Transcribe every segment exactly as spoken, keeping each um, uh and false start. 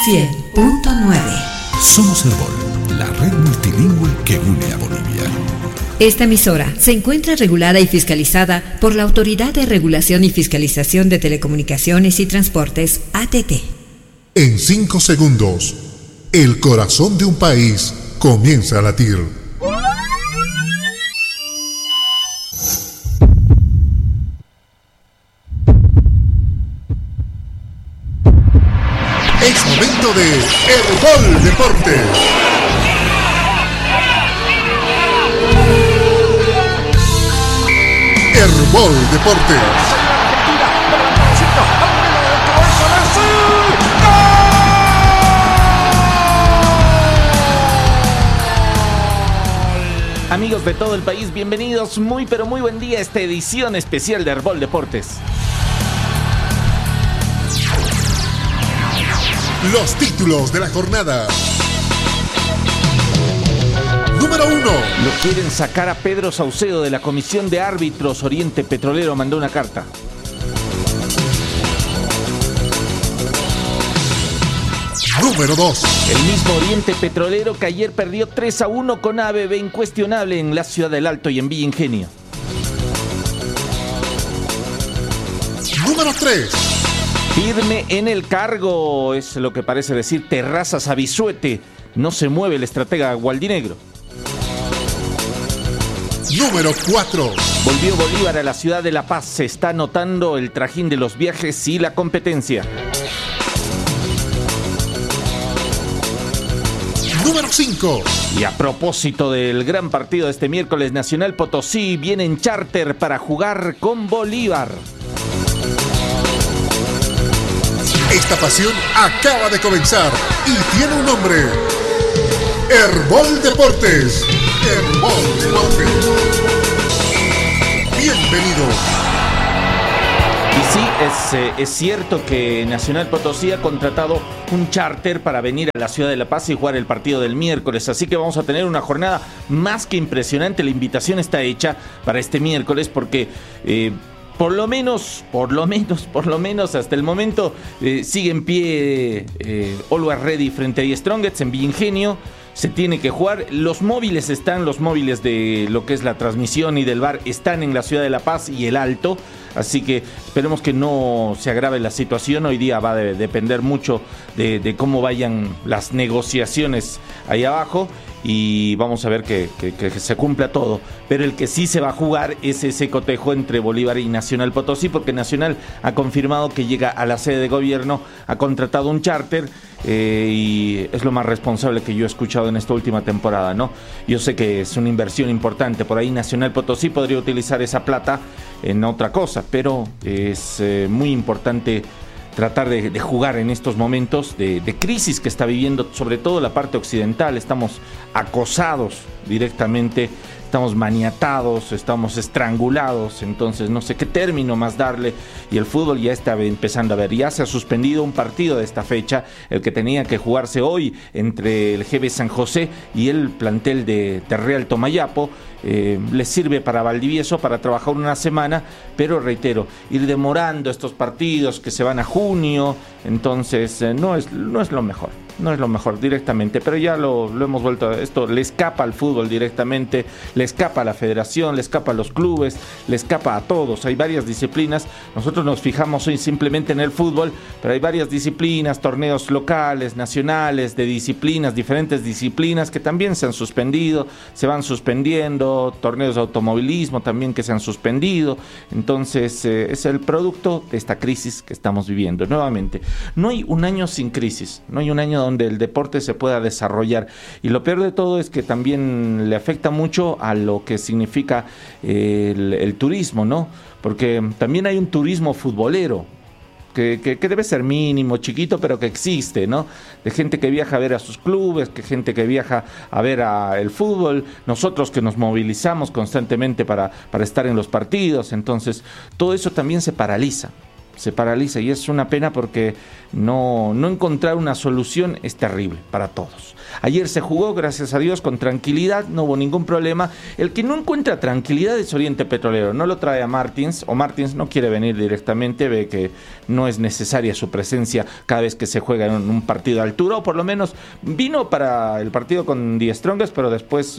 cien punto nueve. Somos Herbol, la red multilingüe que une a Bolivia. Esta emisora se encuentra regulada y fiscalizada por la Autoridad de Regulación y Fiscalización de Telecomunicaciones y Transportes, A T T. En cinco segundos, el corazón de un país comienza a latir. Es momento de Herbol Deportes. Herbol Deportes. Amigos de todo el país, bienvenidos, muy pero muy buen día a esta edición especial de Herbol Deportes. Los títulos de la jornada. Número uno. Lo quieren sacar a Pedro Saucedo de la Comisión de Árbitros. Oriente Petrolero mandó una carta. Número dos. El mismo Oriente Petrolero que ayer perdió tres a uno con A B B incuestionable en la Ciudad del Alto y en Villa Ingenio. Número tres. Firme en el cargo, es lo que parece decir Terrazas a Bisuete. No se mueve el estratega gualdinegro. Número cuatro. Volvió Bolívar a la ciudad de La Paz. Se está notando el trajín de los viajes y la competencia. Número cinco. Y a propósito del gran partido de este miércoles, Nacional Potosí viene en charter para jugar con Bolívar. Esta pasión acaba de comenzar y tiene un nombre. Herbol Deportes. Herbol Deportes. Bienvenido. Y sí, es, eh, es cierto que Nacional Potosí ha contratado un charter para venir a la ciudad de La Paz y jugar el partido del miércoles. Así que vamos a tener una jornada más que impresionante. La invitación está hecha para este miércoles porque... Eh, Por lo menos, por lo menos, por lo menos hasta el momento eh, sigue en pie eh, Always Ready frente a The Strongest en Villa Ingenio. Se tiene que jugar. Los móviles están, los móviles de lo que es la transmisión y del V A R están en la ciudad de La Paz y el Alto. Así que esperemos que no se agrave la situación. Hoy día va a de, depender mucho de, de cómo vayan las negociaciones ahí abajo. Y vamos a ver que, que, que se cumpla todo. Pero el que sí se va a jugar es ese cotejo entre Bolívar y Nacional Potosí, porque Nacional ha confirmado que llega a la sede de gobierno, ha contratado un charter eh, y es lo más responsable que yo he escuchado en esta última temporada, ¿no? Yo sé que es una inversión importante, por ahí Nacional Potosí podría utilizar esa plata en otra cosa, pero es eh, muy importante tratar de, de jugar en estos momentos de, de crisis que está viviendo sobre todo la parte occidental. Estamos acosados directamente, estamos maniatados, estamos estrangulados, entonces no sé qué término más darle, y el fútbol ya está empezando a ver, ya se ha suspendido un partido de esta fecha, el que tenía que jugarse hoy entre el G B San José y el plantel de, de Real Tomayapo. Eh, les sirve para Valdivieso para trabajar una semana, pero reitero, ir demorando estos partidos que se van a junio, entonces eh, no es, no es lo mejor, no es lo mejor directamente, pero ya lo, lo hemos vuelto, esto le escapa al fútbol directamente, le escapa a la federación, le escapa a los clubes, le escapa a todos. Hay varias disciplinas, nosotros nos fijamos hoy simplemente en el fútbol, pero hay varias disciplinas, torneos locales, nacionales, de disciplinas, diferentes disciplinas que también se han suspendido, se van suspendiendo, torneos de automovilismo también que se han suspendido. Entonces eh, es el producto de esta crisis que estamos viviendo. Nuevamente, no hay un año sin crisis, no hay un año donde el deporte se pueda desarrollar, y lo peor de todo es que también le afecta mucho a lo que significa eh, el, el turismo, ¿no? Porque también hay un turismo futbolero Que, que, que debe ser mínimo, chiquito, pero que existe, ¿no? De gente que viaja a ver a sus clubes, que gente que viaja a ver a el fútbol, nosotros que nos movilizamos constantemente para, para estar en los partidos. Entonces todo eso también se paraliza. se paraliza y es una pena porque no, no encontrar una solución es terrible para todos. Ayer se jugó, gracias a Dios, con tranquilidad, no hubo ningún problema. El que no encuentra tranquilidad es Oriente Petrolero, no lo trae a Martins, o Martins no quiere venir directamente, ve que no es necesaria su presencia cada vez que se juega en un partido de altura, o por lo menos vino para el partido con The Strongest, pero después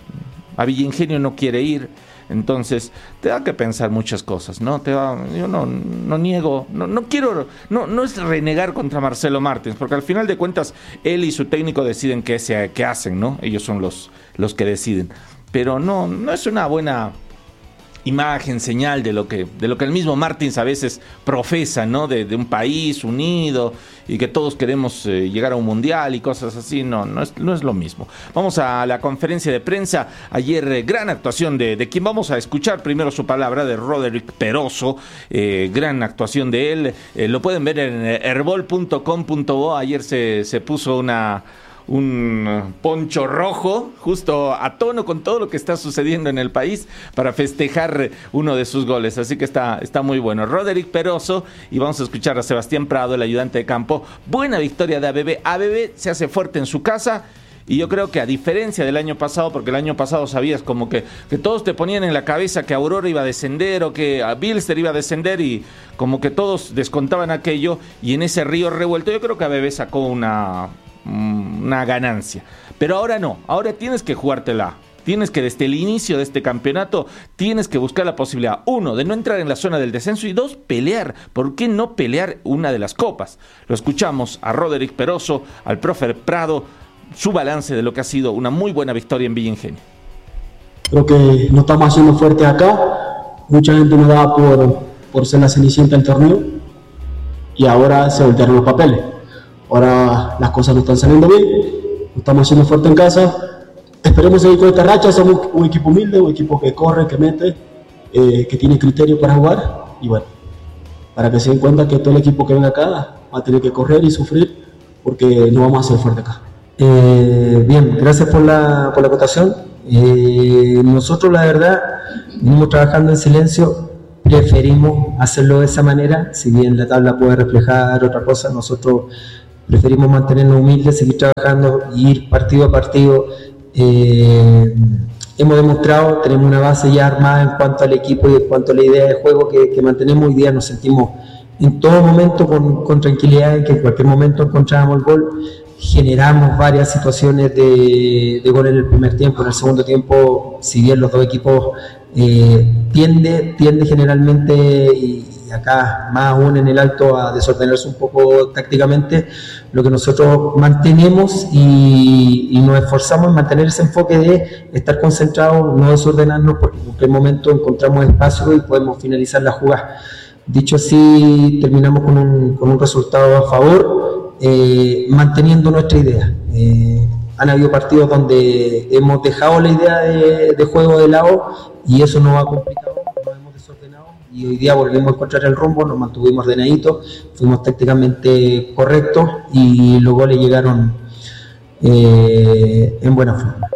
a Villa Ingenio no quiere ir. Entonces te da que pensar muchas cosas, ¿no? Te va, yo no, no niego, no, no quiero, no, no es renegar contra Marcelo Martins, porque al final de cuentas él y su técnico deciden qué, se, qué hacen, ¿no? Ellos son los, los que deciden. Pero no, no es una buena imagen, señal de lo que de lo que el mismo Martins a veces profesa, ¿no? De, de un país unido y que todos queremos eh, llegar a un mundial y cosas así. No, no es, no es lo mismo. Vamos a la conferencia de prensa. Ayer eh, gran actuación de, de quien vamos a escuchar primero su palabra, de Roderick Peroso. Eh, gran actuación de él. Eh, lo pueden ver en herbol punto com punto bo. Ayer se, se puso una... un poncho rojo, justo a tono con todo lo que está sucediendo en el país, para festejar uno de sus goles, así que está, está muy bueno. Roderick Peroso, y vamos a escuchar a Sebastián Prado, el ayudante de campo. Buena victoria de A B B. A B B se hace fuerte en su casa, y yo creo que a diferencia del año pasado, porque el año pasado sabías como que, que todos te ponían en la cabeza que Aurora iba a descender o que a Bilster iba a descender, y como que todos descontaban aquello, y en ese río revuelto yo creo que A B B sacó una... una ganancia, pero ahora no, ahora tienes que jugártela, tienes que desde el inicio de este campeonato, tienes que buscar la posibilidad, uno, de no entrar en la zona del descenso, y dos, pelear. ¿Por qué no pelear una de las copas? Lo escuchamos a Roderick Peroso, al profe Prado, su balance de lo que ha sido una muy buena victoria en Villa Ingenio. Creo que nos estamos haciendo fuertes acá, mucha gente nos daba por, por ser la cenicienta del torneo, y ahora se voltearon los papeles. Ahora las cosas no están saliendo bien, nos estamos haciendo fuerte en casa. Esperemos seguir con esta racha. Somos un equipo humilde, un equipo que corre, que mete, eh, que tiene criterio para jugar. Y bueno, para que se den cuenta que todo el equipo que venga acá va a tener que correr y sufrir, porque no vamos a ser fuertes acá. Eh, bien, gracias por la, por la acotación. Eh, nosotros, la verdad, venimos trabajando en silencio. Preferimos hacerlo de esa manera. Si bien la tabla puede reflejar otra cosa, nosotros preferimos mantenernos humildes, seguir trabajando y ir partido a partido. Eh, hemos demostrado, tenemos una base ya armada en cuanto al equipo y en cuanto a la idea de juego que, que mantenemos. Hoy día nos sentimos en todo momento con, con tranquilidad, en que en cualquier momento encontrábamos el gol. Generamos varias situaciones de, de gol en el primer tiempo. En el segundo tiempo, si bien los dos equipos eh, tiende, tiende generalmente, y, y acá más aún en el alto, a desordenarse un poco tácticamente, lo que nosotros mantenemos y, y nos esforzamos en mantener ese enfoque de estar concentrados, no desordenarnos, porque en cualquier momento encontramos espacio y podemos finalizar la jugada. Dicho así, terminamos con un, con un resultado a favor, eh, manteniendo nuestra idea. Eh, han habido partidos donde hemos dejado la idea de, de juego de lado y eso nos ha complicado, nos hemos desordenado, y hoy día volvimos a encontrar el rumbo, nos mantuvimos ordenaditos, fuimos tácticamente correctos y los goles llegaron eh, en buena forma.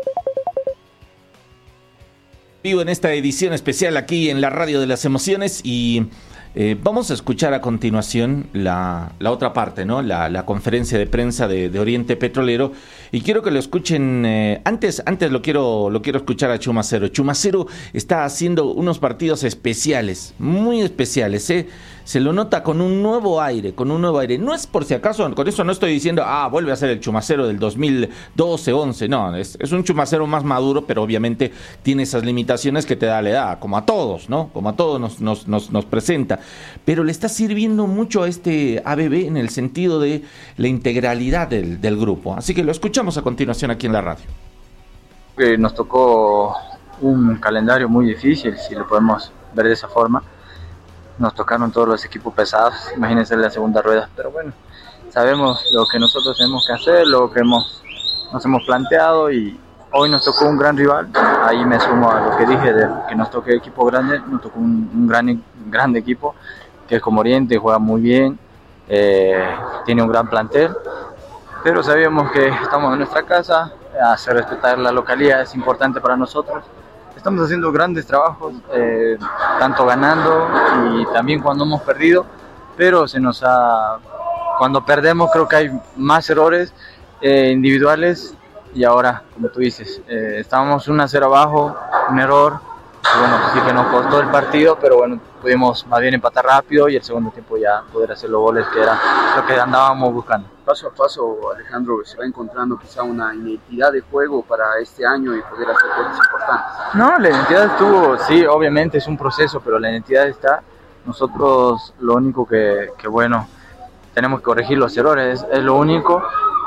Vivo en esta edición especial aquí en la Radio de las Emociones, y Eh, vamos a escuchar a continuación la, la otra parte, ¿no? La, la conferencia de prensa de, de Oriente Petrolero, y quiero que lo escuchen. Eh, antes antes lo quiero lo quiero escuchar a Chumacero. Chumacero está haciendo unos partidos especiales, muy especiales, ¿eh? Se lo nota con un nuevo aire, con un nuevo aire. No es por si acaso, con eso no estoy diciendo, ah, vuelve a ser el Chumacero del dos mil doce, once, no, es, es un Chumacero más maduro, pero obviamente tiene esas limitaciones que te da la edad, como a todos, ¿no? Como a todos nos, nos, nos, nos presenta. Pero le está sirviendo mucho a este A B B en el sentido de la integralidad del, del grupo. Así que lo escuchamos a continuación aquí en la radio. Eh, nos tocó un calendario muy difícil, si lo podemos ver de esa forma. Nos tocaron todos los equipos pesados, imagínense la segunda rueda, pero bueno, sabemos lo que nosotros tenemos que hacer, lo que hemos, nos hemos planteado, y hoy nos tocó un gran rival. Ahí me sumo a lo que dije de que nos toque equipo grande, nos tocó un, un gran, un gran equipo, que es como Oriente, juega muy bien, eh, tiene un gran plantel, pero sabíamos que estamos en nuestra casa, hacer respetar la localidad es importante para nosotros. Estamos haciendo grandes trabajos, eh, tanto ganando y también cuando hemos perdido, pero se nos ha, cuando perdemos creo que hay más errores eh, individuales, y ahora, como tú dices, eh, estábamos uno a cero abajo, un error, y bueno, sí que nos costó el partido, pero bueno, pudimos más bien empatar rápido y el segundo tiempo ya poder hacer los goles que era lo que andábamos buscando. Paso a paso, Alejandro, se va encontrando quizá una identidad de juego para este año y poder hacer cosas importantes. No, la identidad estuvo, sí, obviamente es un proceso, pero la identidad está. Nosotros lo único que, que bueno, tenemos que corregir los errores, es, es lo único.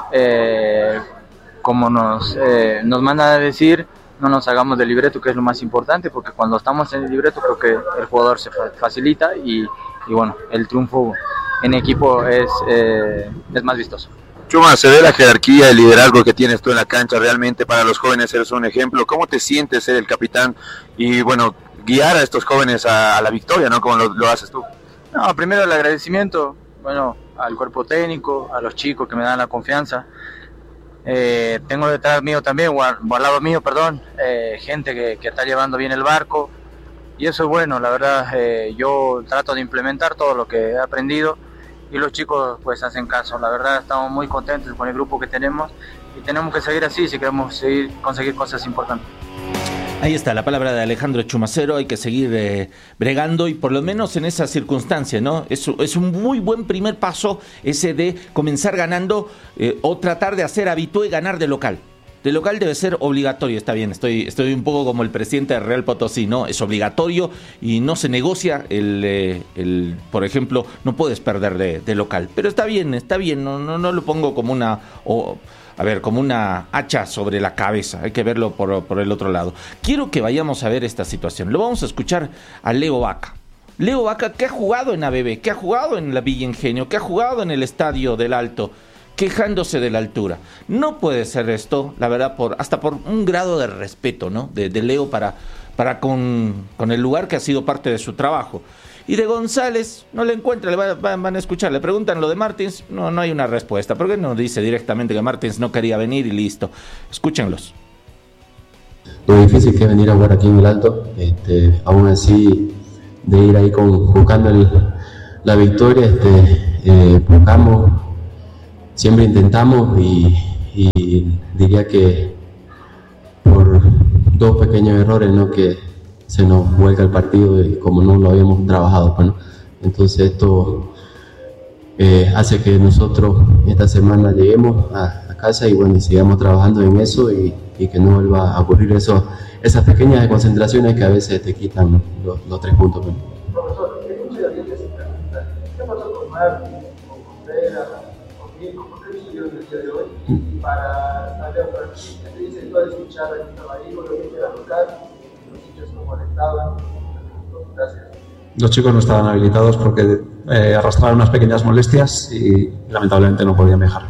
Eh, como nos, eh, nos manda a decir, no nos hagamos del libreto, que es lo más importante, porque cuando estamos en el libreto creo que el jugador se facilita y, y bueno, el triunfo en equipo es, eh, es más vistoso. Chuma, se ve la jerarquía, el liderazgo que tienes tú en la cancha, realmente para los jóvenes eres un ejemplo. ¿Cómo te sientes ser el capitán y bueno, guiar a estos jóvenes a, a la victoria, ¿no? Como lo, lo haces tú. No, primero el agradecimiento, bueno, al cuerpo técnico, a los chicos que me dan la confianza. Eh, tengo detrás mío también, o al, o al lado mío, perdón, eh, gente que, que está llevando bien el barco, y eso es bueno, la verdad. Eh, yo trato de implementar todo lo que he aprendido y los chicos pues hacen caso. La verdad estamos muy contentos con el grupo que tenemos y tenemos que seguir así si queremos seguir, conseguir cosas importantes. Ahí está la palabra de Alejandro Chumacero, hay que seguir eh, bregando y por lo menos en esa circunstancia, ¿no? Es, es un muy buen primer paso ese de comenzar ganando eh, o tratar de hacer habitué ganar de local. De local debe ser obligatorio, está bien, estoy, estoy un poco como el presidente de Real Potosí, ¿no? Es obligatorio y no se negocia, el, eh, el por ejemplo, no puedes perder de, de local. Pero está bien, está bien, no, no, no lo pongo como una... O, A ver, como una hacha sobre la cabeza, hay que verlo por, por el otro lado. Quiero que vayamos a ver esta situación. Lo vamos a escuchar a Leo Vaca. Leo Vaca, que ha jugado en A B B, que ha jugado en la Villa Ingenio, que ha jugado en el Estadio del Alto, quejándose de la altura. No puede ser esto, la verdad, por hasta por un grado de respeto, ¿no? De, de Leo para, para con, con el lugar que ha sido parte de su trabajo. Y de González, no le encuentra, le va, va, van a escuchar, le preguntan lo de Martins, no, no hay una respuesta. ¿Por qué no dice directamente que Martins no quería venir y listo? Escúchenlos. Lo difícil que es venir a jugar aquí en el Alto, este, aún así, de ir ahí con, buscando el, la victoria, este, eh, buscamos, siempre intentamos y, y diría que por dos pequeños errores, ¿no? Que se nos vuelca el partido y como no lo habíamos trabajado, bueno, entonces esto eh, hace que nosotros esta semana lleguemos a, a casa y bueno, y sigamos trabajando en eso y, y que no vuelva a ocurrir eso, esas pequeñas concentraciones que a veces te quitan, ¿no? los, los tres puntos. ¿No? Profesor, hay mucha gente que se pregunta, ¿qué pasó con Martín, con Contreras, con Nico, con Trujillo en el día de hoy? Y para Santiago Francisco, te dice toda esa hinchada que estaba ahí, con lo que era local, Gracias. Los chicos no estaban habilitados porque eh, arrastraron unas pequeñas molestias y lamentablemente no podían viajar.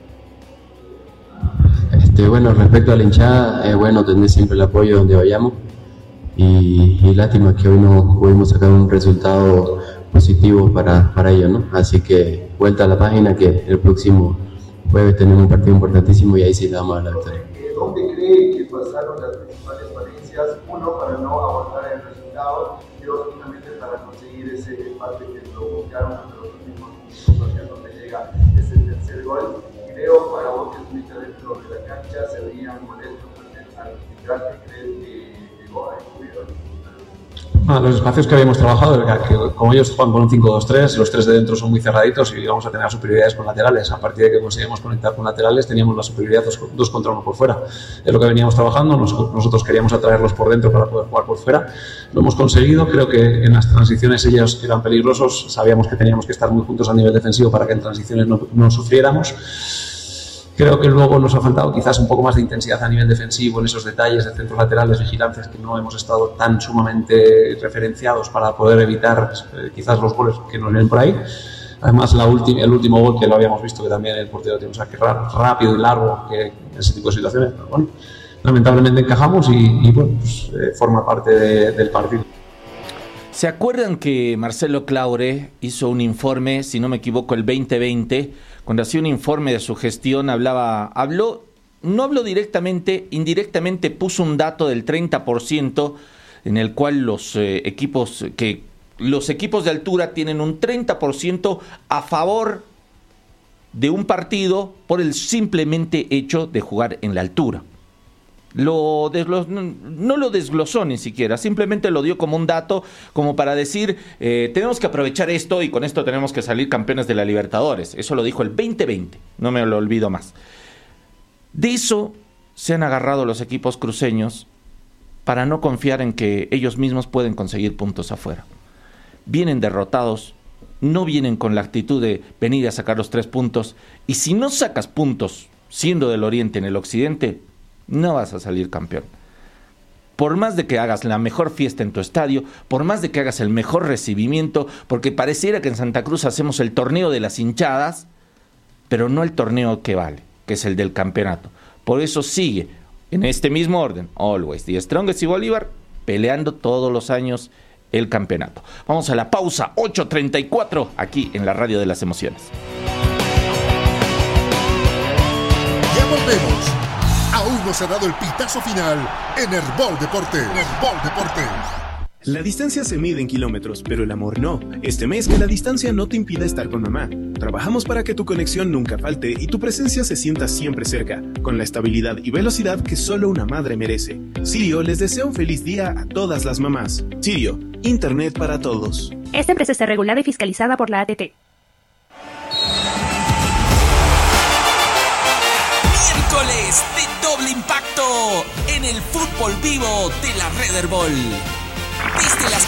Este, bueno, respecto a la hinchada, es bueno tener siempre el apoyo donde vayamos y, y lástima que hoy no pudimos sacar un resultado positivo para, para ellos, ¿no? Así que vuelta a la página que el próximo jueves tenemos un partido importantísimo y ahí sí le damos a la victoria. ¿Dónde cree que pasaron las principales falencias? Uno, para no abortar el resultado y dos, finalmente para conseguir ese empate que lo buscaron ante los últimos minutos hacia donde llega ese tercer gol. Y Leo, para vos que estuviste dentro de la cancha, se veían molestos al arbitrar, ¿qué crees que llegó a descubrir? Ah, los espacios que habíamos trabajado, que como ellos juegan con un cinco dos tres, los tres de dentro son muy cerraditos y vamos a tener superioridades con laterales. A partir de que conseguimos conectar con laterales, teníamos la superioridad dos, dos contra uno por fuera. Es lo que veníamos trabajando, Nos, nosotros queríamos atraerlos por dentro para poder jugar por fuera. Lo hemos conseguido, creo que en las transiciones ellos eran peligrosos, sabíamos que teníamos que estar muy juntos a nivel defensivo para que en transiciones no, no sufriéramos. Creo que luego nos ha faltado quizás un poco más de intensidad a nivel defensivo en esos detalles de centros laterales, vigilancias que no hemos estado tan sumamente referenciados para poder evitar eh, quizás los goles que nos vienen por ahí. Además, la ulti- el último gol que lo habíamos visto, que también el portero tiene un saque rápido y largo, que en ese tipo de situaciones, pero bueno, lamentablemente encajamos y, y bueno, pues, eh, forma parte de, del partido. ¿Se acuerdan que Marcelo Claure hizo un informe, si no me equivoco, el veinte veinte, cuando hacía un informe de su gestión, hablaba, habló, no habló directamente, indirectamente puso un dato del treinta por ciento en el cual los eh, equipos que los equipos de altura tienen un treinta por ciento a favor de un partido por el simplemente hecho de jugar en la altura. Lo desglos- no lo desglosó ni siquiera, simplemente lo dio como un dato, como para decir, eh, tenemos que aprovechar esto y con esto tenemos que salir campeones de la Libertadores. Eso lo dijo el veinte veinte, no me lo olvido más. De eso se han agarrado los equipos cruceños para no confiar en que ellos mismos pueden conseguir puntos afuera. Vienen derrotados, no vienen con la actitud de venir a sacar los tres puntos, y si no sacas puntos siendo del Oriente en el Occidente, no vas a salir campeón. Por más de que hagas la mejor fiesta en tu estadio, por más de que hagas el mejor recibimiento, porque pareciera que en Santa Cruz hacemos el torneo de las hinchadas, pero no el torneo que vale, que es el del campeonato. Por eso sigue, en este mismo orden, Always, The Strongest y Bolívar, peleando todos los años el campeonato. Vamos a la pausa, ocho treinta y cuatro, aquí en la Radio de las Emociones. Ya volvemos. Aún no se ha dado el pitazo final en Herbol Deportes. Herbol Deportes. La distancia se mide en kilómetros, pero el amor no. Este mes que la distancia no te impida estar con mamá. Trabajamos para que tu conexión nunca falte y tu presencia se sienta siempre cerca, con la estabilidad y velocidad que solo una madre merece. Sirio les desea un feliz día a todas las mamás. Sirio, Internet para todos. Esta empresa está regulada y fiscalizada por la A T T. Miércoles de doble impacto en el fútbol vivo de la Red Herbol. Desde las